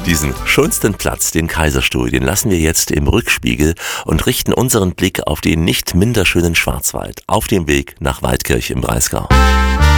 Diesen schönsten Platz, den Kaiserstuhl, den lassen wir jetzt im Rückspiegel und richten unseren Blick auf den nicht minder schönen Schwarzwald auf dem Weg nach Waldkirch im Breisgau.